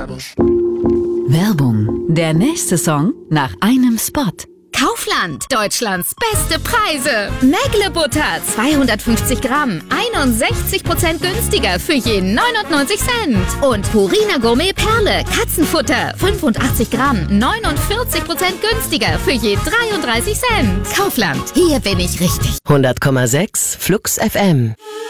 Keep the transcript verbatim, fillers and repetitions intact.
Werbung. Werbung. Der nächste Song nach einem Spot. Kaufland, Deutschlands beste Preise. Mägle-Butter, zweihundertfünfzig Gramm, einundsechzig Prozent günstiger für je neunundneunzig Cent. Und Purina Gourmet Perle, Katzenfutter, fünfundachtzig Gramm, neunundvierzig Prozent günstiger für je dreiunddreißig Cent. Kaufland, hier bin ich richtig. hundert Komma sechs Flux F M.